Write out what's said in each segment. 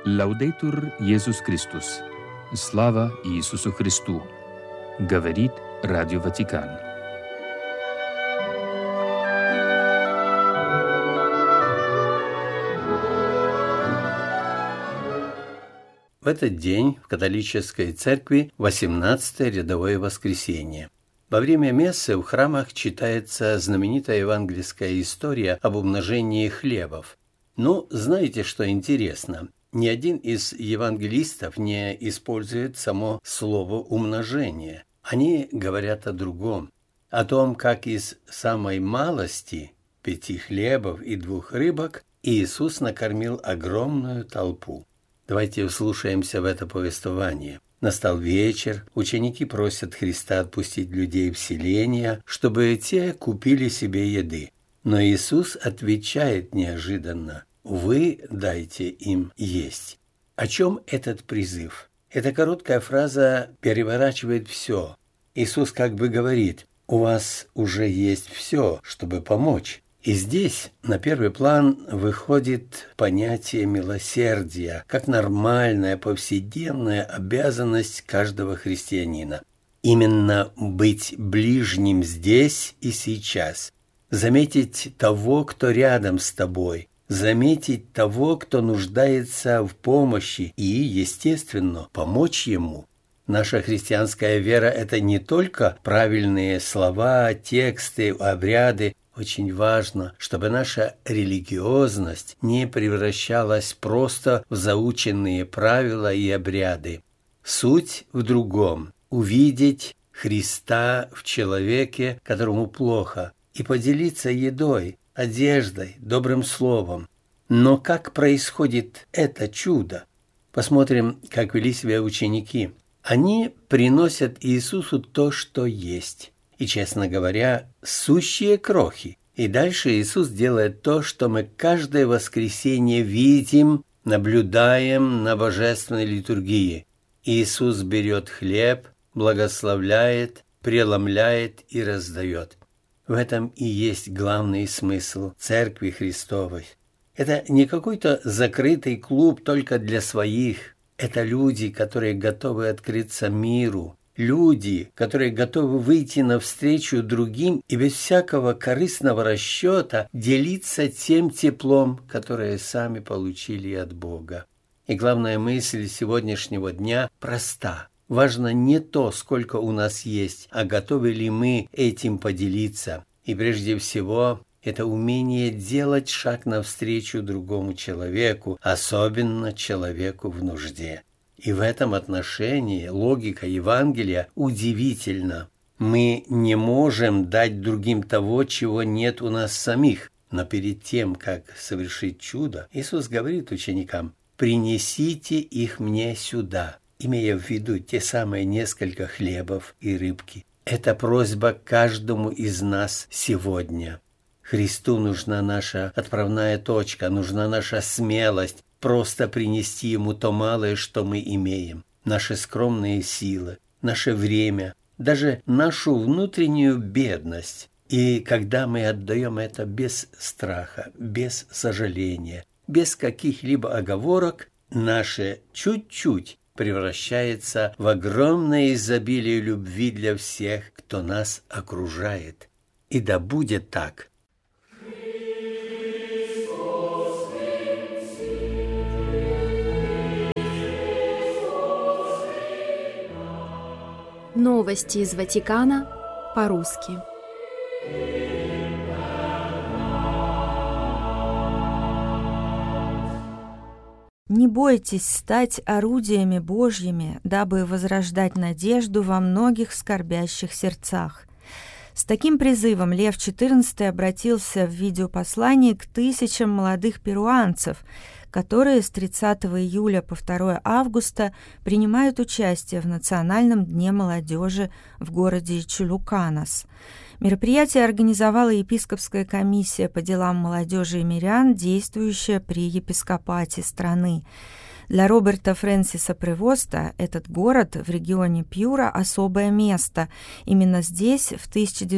Лаудейтур Иисус Христос. Слава Иисусу Христу. Говорит Радио Ватикан. В этот день в католической церкви 18-е рядовое воскресенье. Во время мессы в храмах читается знаменитая евангельская история об умножении хлебов. Но знаете, что интересно? Ни один из евангелистов не использует само слово «умножение». Они говорят о другом, о том, как из самой малости 5 хлебов и 2 рыбок Иисус накормил огромную толпу. Давайте вслушаемся в это повествование. Настал вечер, ученики просят Христа отпустить людей в селения, чтобы те купили себе еды. Но Иисус отвечает неожиданно: «Вы дайте им есть». О чем этот призыв? Эта короткая фраза переворачивает все. Иисус как бы говорит: «У вас уже есть все, чтобы помочь». И здесь на первый план выходит понятие милосердия, как нормальная повседневная обязанность каждого христианина. Именно быть ближним здесь и сейчас. Заметить того, кто рядом с тобой. Заметить того, кто нуждается в помощи и, естественно, помочь ему. Наша христианская вера – это не только правильные слова, тексты, обряды. Очень важно, чтобы наша религиозность не превращалась просто в заученные правила и обряды. Суть в другом – увидеть Христа в человеке, которому плохо, и поделиться едой, одеждой, добрым словом. Но как происходит это чудо? Посмотрим, как вели себя ученики. Они приносят Иисусу то, что есть. И, честно говоря, сущие крохи. И дальше Иисус делает то, что мы каждое воскресенье видим, наблюдаем на божественной литургии. Иисус берет хлеб, благословляет, преломляет и раздает. В этом и есть главный смысл Церкви Христовой. Это не какой-то закрытый клуб только для своих. Это люди, которые готовы открыться миру. Люди, которые готовы выйти навстречу другим и без всякого корыстного расчета делиться тем теплом, которое сами получили от Бога. И главная мысль сегодняшнего дня проста. Важно не то, сколько у нас есть, а готовы ли мы этим поделиться. И прежде всего, это умение делать шаг навстречу другому человеку, особенно человеку в нужде. И в этом отношении логика Евангелия удивительна. Мы не можем дать другим того, чего нет у нас самих. Но перед тем, как совершить чудо, Иисус говорит ученикам: «Принесите их мне сюда», имея в виду те самые несколько хлебов и рыбки. Это просьба каждому из нас сегодня. Христу нужна наша отправная точка, нужна наша смелость, просто принести Ему то малое, что мы имеем, наши скромные силы, наше время, даже нашу внутреннюю бедность. И когда мы отдаем это без страха, без сожаления, без каких-либо оговорок, наше чуть-чуть превращается в огромное изобилие любви для всех, кто нас окружает. И да будет так. Новости из Ватикана по-русски. Не бойтесь стать орудиями Божьими, дабы возрождать надежду во многих скорбящих сердцах. С таким призывом Лев XIV обратился в видеопослании к тысячам молодых перуанцев, которые с 30 июля по 2 августа принимают участие в Национальном дне молодежи в городе Чулуканас. Мероприятие организовала епископская комиссия по делам молодежи и мирян, действующая при епископате страны. Для Роберта Фрэнсиса Превоста этот город в регионе Пьюра – особое место. Именно здесь, в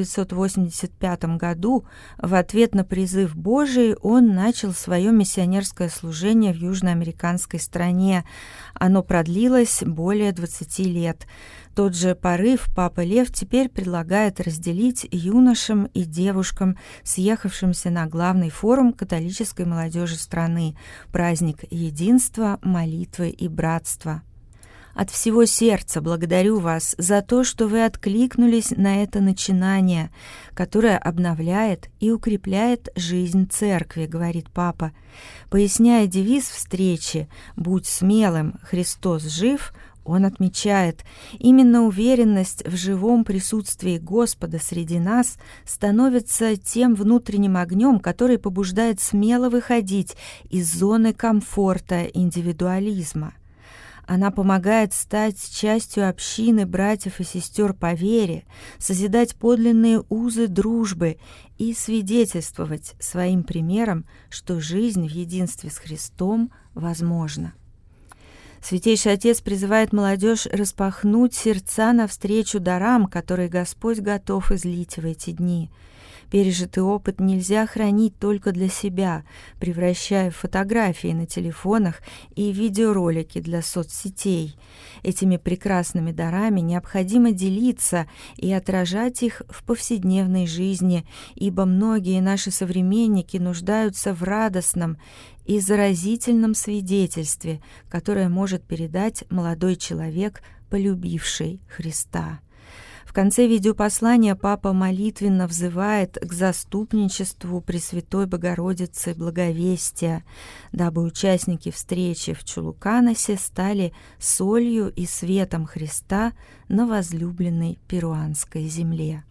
1985 году, в ответ на призыв Божий, он начал свое миссионерское служение в южноамериканской стране. Оно продлилось более 20 лет. Тот же порыв Папа Лев теперь предлагает разделить юношам и девушкам, съехавшимся на главный форум католической молодежи страны, праздник единства, молитвы и братства. От всего сердца благодарю вас за то, что вы откликнулись на это начинание, которое обновляет и укрепляет жизнь церкви, говорит Папа. Поясняя девиз встречи «Будь смелым, Христос жив», он отмечает, именно уверенность в живом присутствии Господа среди нас становится тем внутренним огнем, который побуждает смело выходить из зоны комфорта индивидуализма. Она помогает стать частью общины братьев и сестер по вере, созидать подлинные узы дружбы и свидетельствовать своим примером, что жизнь в единстве с Христом возможна. Святейший Отец призывает молодежь распахнуть сердца навстречу дарам, которые Господь готов излить в эти дни. Пережитый опыт нельзя хранить только для себя, превращая в фотографии на телефонах и видеоролики для соцсетей. Этими прекрасными дарами необходимо делиться и отражать их в повседневной жизни, ибо многие наши современники нуждаются в радостном и заразительном свидетельстве, которое может передать молодой человек, полюбивший Христа. В конце видеопослания Папа молитвенно взывает к заступничеству Пресвятой Богородицы Благовестия, дабы участники встречи в Чулуканосе стали солью и светом Христа на возлюбленной перуанской земле.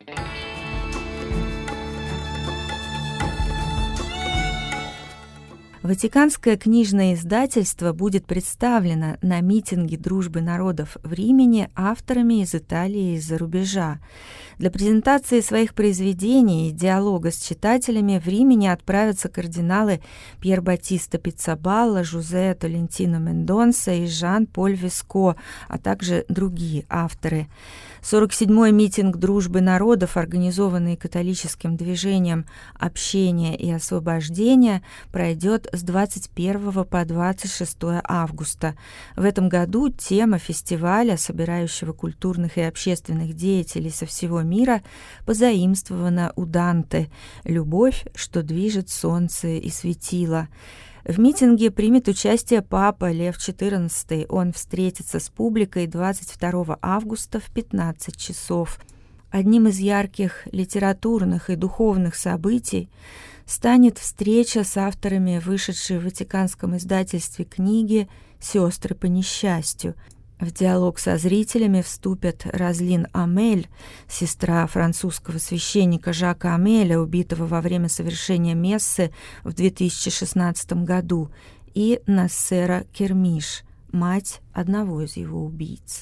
Ватиканское книжное издательство будет представлено на митинге дружбы народов в Риме авторами из Италии и из-за рубежа. Для презентации своих произведений и диалога с читателями в Риме отправятся кардиналы Пьер Батиста Пиццабалла, Жозе Толентино Мендонса и Жан-Поль Виско, а также другие авторы. 47-й митинг дружбы народов, организованный католическим движением «Общение и освобождение», пройдет с 21 по 26 августа. В этом году тема фестиваля, собирающего культурных и общественных деятелей со всего мира, позаимствована у Данте «Любовь, что движет солнце и светило». В митинге примет участие Папа Лев XIV. Он встретится с публикой 22 августа в 15 часов. Одним из ярких литературных и духовных событий станет встреча с авторами вышедшей в Ватиканском издательстве книги «Сестры по несчастью». В диалог со зрителями вступят Розлин Амель, сестра французского священника Жака Амеля, убитого во время совершения мессы в 2016 году, и Нассера Кермиш, мать одного из его убийц.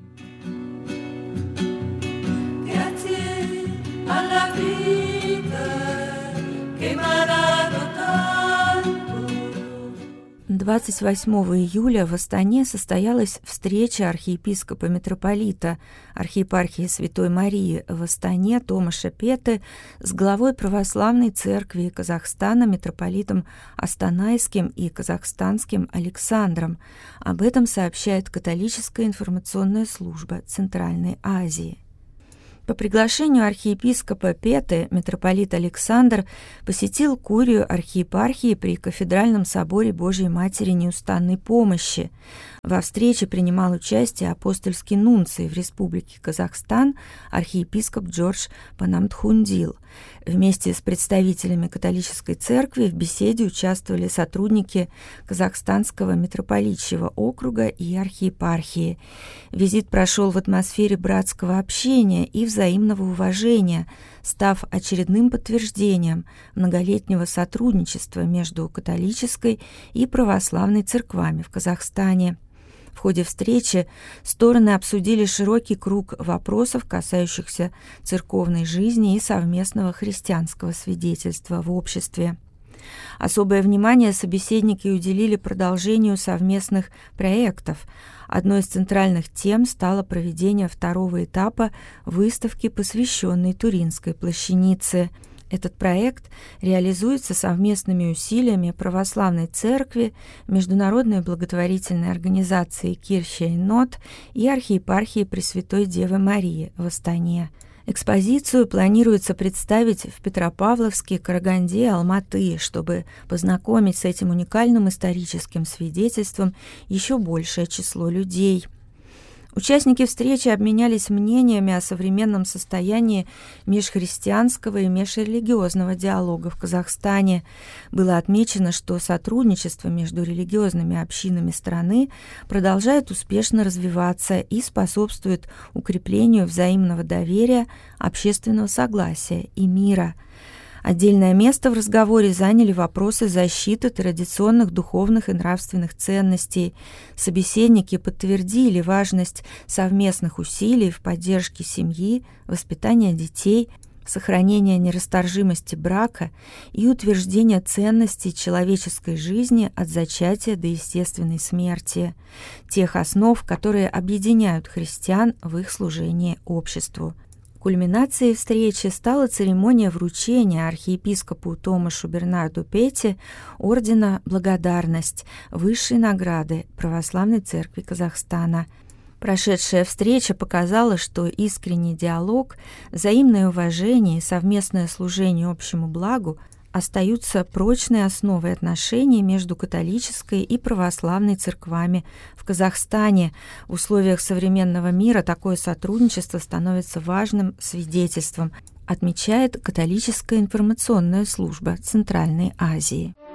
28 июля в Астане состоялась встреча архиепископа-митрополита архиепархии Святой Марии в Астане Томаша Петы с главой Православной Церкви Казахстана митрополитом Астанайским и Казахстанским Александром. Об этом сообщает католическая информационная служба Центральной Азии. По приглашению архиепископа Петы митрополит Александр посетил курию архиепархии при Кафедральном соборе Божией Матери Неустанной Помощи. Во встрече принимал участие апостольский нунций в Республике Казахстан архиепископ Джордж Панамтхундил. Вместе с представителями католической церкви в беседе участвовали сотрудники Казахстанского митрополитчьего округа и архиепархии. Визит прошел в атмосфере братского общения и взаимного уважения, став очередным подтверждением многолетнего сотрудничества между католической и православной церквами в Казахстане. В ходе встречи стороны обсудили широкий круг вопросов, касающихся церковной жизни и совместного христианского свидетельства в обществе. Особое внимание собеседники уделили продолжению совместных проектов. Одной из центральных тем стало проведение второго этапа выставки, посвященной Туринской плащанице. Этот проект реализуется совместными усилиями Православной Церкви, Международной благотворительной организации Кирхе Нот и архиепархии Пресвятой Девы Марии в Астане. Экспозицию планируется представить в Петропавловске, Караганде, Алматы, чтобы познакомить с этим уникальным историческим свидетельством еще большее число людей. Участники встречи обменялись мнениями о современном состоянии межхристианского и межрелигиозного диалога в Казахстане. Было отмечено, что сотрудничество между религиозными общинами страны продолжает успешно развиваться и способствует укреплению взаимного доверия, общественного согласия и мира. Отдельное место в разговоре заняли вопросы защиты традиционных духовных и нравственных ценностей. Собеседники подтвердили важность совместных усилий в поддержке семьи, воспитания детей, сохранения нерасторжимости брака и утверждения ценностей человеческой жизни от зачатия до естественной смерти, тех основ, которые объединяют христиан в их служении обществу. Кульминацией встречи стала церемония вручения архиепископу Томашу Бернарду Пете ордена «Благодарность» высшей награды Православной Церкви Казахстана. Прошедшая встреча показала, что искренний диалог, взаимное уважение и совместное служение общему благу остаются прочной основой отношений между католической и православной церквами в Казахстане. В условиях современного мира такое сотрудничество становится важным свидетельством, отмечает католическая информационная служба Центральной Азии.